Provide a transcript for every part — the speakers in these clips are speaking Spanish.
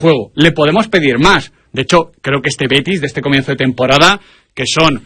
juego. Le podemos pedir más. De hecho, creo que este Betis de este comienzo de temporada, que son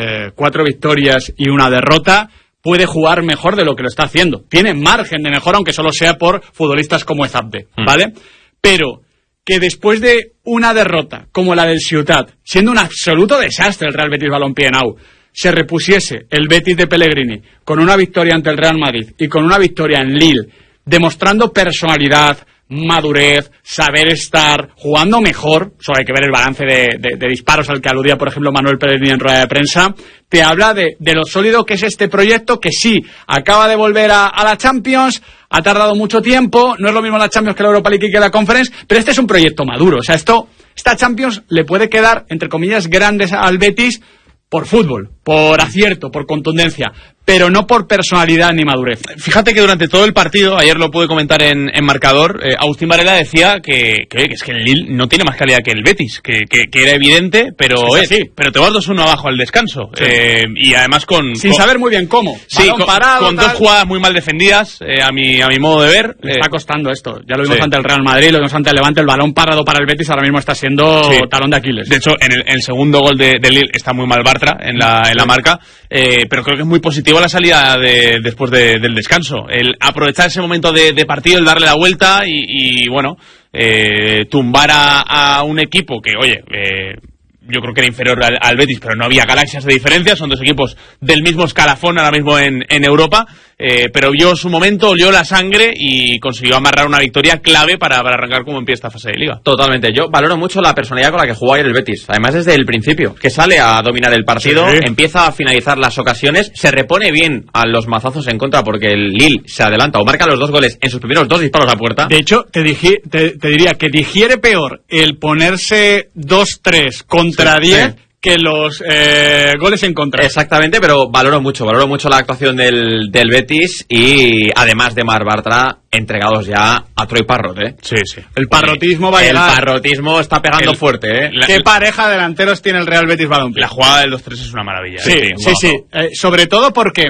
4 victorias y 1 derrota, puede jugar mejor de lo que lo está haciendo. Tiene margen de mejora, aunque solo sea por futbolistas como Ezabde, ¿vale? Pero que después de una derrota como la del Ciutat, siendo un absoluto desastre el Real Betis Balompié Now, se repusiese el Betis de Pellegrini con una victoria ante el Real Madrid y con una victoria en Lille, demostrando personalidad, madurez, saber estar, jugando mejor, solo hay que ver el balance de disparos al que aludía, por ejemplo, Manuel Pellegrini en rueda de prensa, te habla de lo sólido que es este proyecto, que sí, acaba de volver a la Champions, ha tardado mucho tiempo, no es lo mismo la Champions que la Europa League y que la Conference, pero este es un proyecto maduro, o sea, esta Champions le puede quedar, entre comillas, grandes al Betis por fútbol, por acierto, por contundencia, pero no por personalidad ni madurez. Fíjate que durante todo el partido, ayer lo pude comentar en Marcador, Agustín Varela decía que es que el Lille no tiene más calidad que el Betis, que era evidente, pero pero te vas 2-1 abajo al descanso, sí. Y además sin saber muy bien cómo. Sí, con 2 jugadas muy mal defendidas, a mi modo de ver. Le está costando esto, ya lo vimos ante el Real Madrid, lo vimos ante el Levante, el balón parado para el Betis ahora mismo está siendo talón de Aquiles. De hecho, en el segundo gol de Lille está muy mal Bartra en la marca, pero creo que es muy positivo la salida después del descanso, el aprovechar ese momento de partido, el darle la vuelta y bueno, tumbar a un equipo que, oye, yo creo que era inferior al Betis, pero no había galaxias de diferencia, son 2 equipos del mismo escalafón ahora mismo en Europa, pero vio su momento, olió la sangre y consiguió amarrar una victoria clave para arrancar como en pie esta fase de Liga. Totalmente, yo valoro mucho la personalidad con la que jugó ayer el Betis, además desde el principio, que sale a dominar el partido, empieza a finalizar las ocasiones, se repone bien a los mazazos en contra porque el Lille se adelanta o marca los 2 goles en sus primeros 2 disparos a puerta. De hecho, te diría que digiere peor el ponerse 2-3 contra 10 que los goles en contra. Exactamente, pero valoro mucho la actuación del Betis y además de Mar Bartra, entregados ya a Troy Parrott, Sí. El parrotismo va a llegar. El parrotismo está pegando fuerte, ¿Qué pareja de delanteros tiene el Real Betis Balompié? La jugada del 2-3 es una maravilla. Sí. Sobre todo porque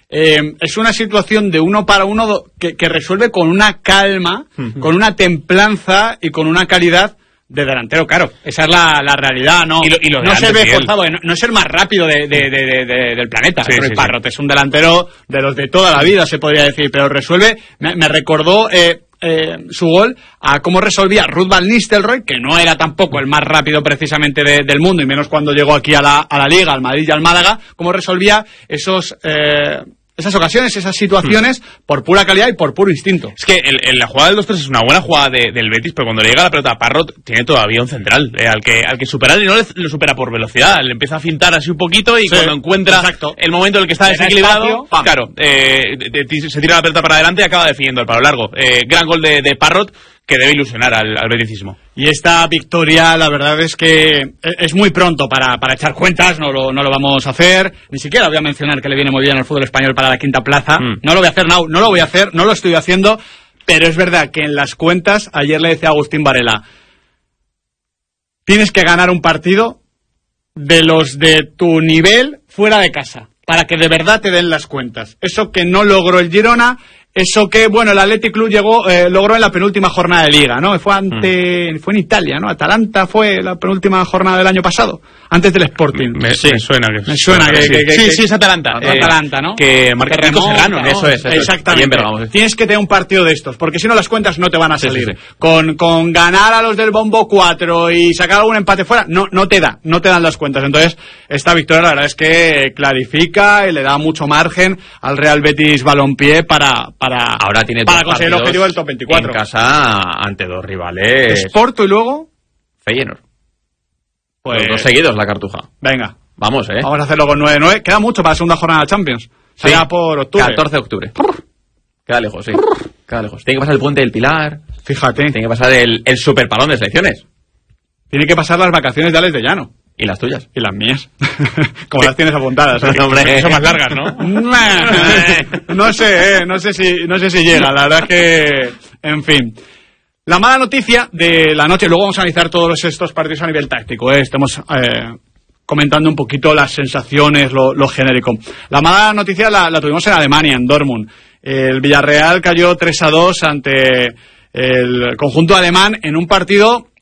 es una situación de 1 para 1 que resuelve con una calma, con una templanza y con una calidad de delantero, claro. Esa es la realidad, ¿no? Y lo no se ve forzado, no es el más rápido del planeta. Parrott es un delantero de los de toda la vida, se podría decir, pero resuelve. Me recordó su gol a cómo resolvía Ruud van Nistelrooy, que no era tampoco el más rápido precisamente del mundo, y menos cuando llegó aquí a la Liga, al Madrid y al Málaga, cómo resolvía esas ocasiones, esas situaciones, por pura calidad y por puro instinto. Es que la jugada del 2-3 es una buena jugada del Betis, pero cuando le llega la pelota a Parrott, tiene todavía un central al que superar, y no lo supera por velocidad, le empieza a fintar así un poquito y cuando encuentra el momento en el que está desequilibrado, claro, se tira la pelota para adelante y acaba definiendo el palo largo. Gran gol de Parrott, que debe ilusionar al beticismo. Y esta victoria, la verdad es que es muy pronto para echar cuentas, no lo vamos a hacer, ni siquiera voy a mencionar que le viene muy bien al fútbol español para la 5ª plaza, no lo voy a hacer, no lo voy a hacer, no lo estoy haciendo, pero es verdad que en las cuentas, ayer le decía a Agustín Varela, tienes que ganar un partido de los de tu nivel fuera de casa, para que de verdad te den las cuentas. Eso que no logró el Girona, eso que, bueno, el Athletic Club logró en la penúltima jornada de Liga, ¿no? Fue en Italia, ¿no? Atalanta fue la penúltima jornada del año pasado, antes del Sporting. Me suena que sí, es Atalanta. Atalanta, ¿no? Que marca Nico Serrano, ¿no? Eso es. Exactamente. Tienes que tener un partido de estos, porque si no las cuentas no te van a salir. Sí. Con ganar a los del Bombo 4 y sacar algún empate fuera, no te dan las cuentas. Entonces, esta victoria la verdad es que clarifica y le da mucho margen al Real Betis Balompié para conseguir el objetivo del top 24. En casa ante 2 rivales. Porto y luego Feyenoord. Pues los 2 seguidos la Cartuja. Venga. Vamos a hacerlo con 9-9. Queda mucho para la segunda jornada de Champions. Será por octubre. 14 de octubre. Queda lejos, sí. Queda lejos. Tiene que pasar el puente del Pilar. Fíjate. Tiene que pasar el super palón de selecciones. Tiene que pasar las vacaciones de Alex de Llano. ¿Y las tuyas? Y las mías. Como las tienes apuntadas. Hombre, son más largas, ¿no? No sé si llega. La verdad es que, en fin. La mala noticia de la noche, luego vamos a analizar todos estos partidos a nivel táctico, estamos comentando un poquito las sensaciones, lo genérico. La mala noticia la tuvimos en Alemania, en Dortmund. El Villarreal cayó 3-2 ante el conjunto alemán en un partido